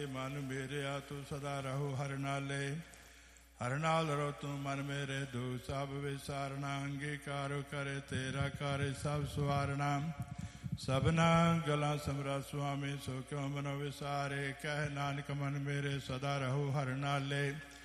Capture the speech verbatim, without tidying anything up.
ਮਨ ਮੇਰਿਆ ਤੂੰ ਸਦਾ ਰਹੋ ਹਰਿ ਨਾਲੇ, ਹਰਿ ਨਾਲ ਰਹੋ ਤੂੰ ਮਨ ਮੇਰੇ, ਦੁਖ ਸਭ ਵਿਸਾਰਨਾ, ਅੰਗੀਕਾਰ ਕਰੇ ਤੇਰਾ ਕਾਰੇ ਸਭ ਸਵਾਰਨਾ। ਸਭਨਾ ਗਲਾ ਸਮਰਾ ਸੁਆਮੀ, ਸੋ ਕਿਉ ਮਨੋ ਵਿਸਾਰੇ, ਕਹਿ ਨਾਨਕ ਮਨ ਮੇਰੇ ਸਦਾ ਰਹੋ ਹਰਿ ਨਾਲੇ।